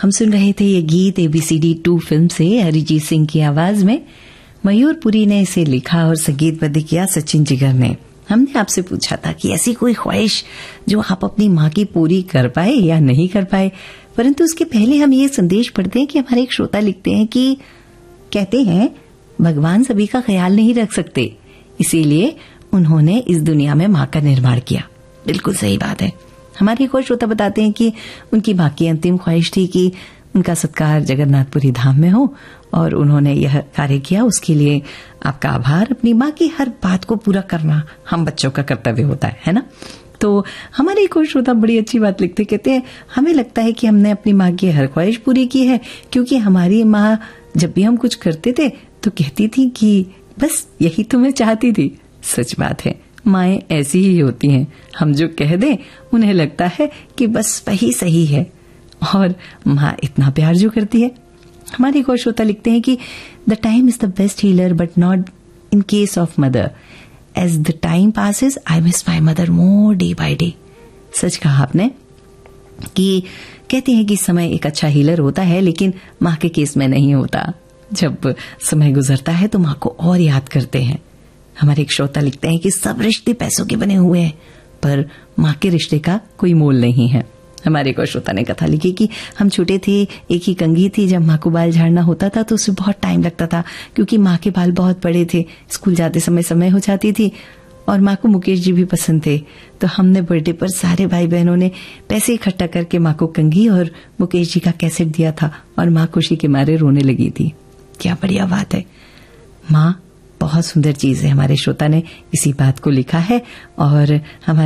हम सुन रहे थे ये गीत ABCD 2 फिल्म से अरिजीत सिंह की आवाज में। मयूर पुरी ने इसे लिखा और संगीतबद्ध किया सचिन जिगर ने। हमने आपसे पूछा था कि ऐसी कोई ख्वाहिश जो आप अपनी माँ की पूरी कर पाए या नहीं कर पाए, परंतु उसके पहले हम ये संदेश पढ़ते हैं कि हमारे एक श्रोता लिखते हैं कि कहते हैं भगवान सभी का ख्याल नहीं रख सकते, इसीलिए उन्होंने इस दुनिया में माँ का निर्माण किया। बिल्कुल सही बात है। हमारे एक और श्रोता बताते हैं कि उनकी माँ की अंतिम ख्वाहिश थी कि उनका सत्कार जगन्नाथपुरी धाम में हो और उन्होंने यह कार्य किया। उसके लिए आपका आभार। अपनी माँ की हर बात को पूरा करना हम बच्चों का कर्तव्य होता है ना। तो हमारे एक और श्रोता बड़ी अच्छी बात लिखते, कहते हैं हमें लगता है कि हमने अपनी माँ की हर ख्वाहिश पूरी की है, क्योंकि हमारी माँ जब भी हम कुछ करते थे तो कहती थी कि बस यही तो मैं चाहती थी। सच बात है, माएं ऐसी ही होती हैं। हम जो कह दें उन्हें लगता है कि बस वही सही है, और माँ इतना प्यार जो करती है। हमारे एक और श्रोता लिखते हैं कि the time is the best healer but not in case of mother. As the time passes I miss my mother more day by day. सच कहा आपने कि कहते हैं कि समय एक अच्छा हीलर होता है, लेकिन माँ के केस में नहीं होता। जब समय गुजरता है तो माँ को और याद करते हैं। हमारे एक श्रोता लिखते हैं कि सब रिश्ते पैसों के बने हुए हैं, पर माँ के रिश्ते का कोई मोल नहीं है। हमारे एक और श्रोता ने कथा लिखी कि हम छोटे थे, एक ही कंघी थी, जब माँ को बाल झाड़ना होता था तो उसे बहुत टाइम लगता था, क्योंकि माँ के बाल बहुत बड़े थे। स्कूल जाते समय हो जाती थी और माँ को मुकेश जी भी पसंद थे, तो हमने बर्थडे पर सारे भाई बहनों ने पैसे इकट्ठा करके माँ को कंघी और मुकेश जी का कैसेट दिया था और माँ खुशी के मारे रोने लगी थी। क्या बढ़िया बात है। माँ बहुत सुंदर चीज है। हमारे श्रोता ने इसी बात को लिखा है और हमारे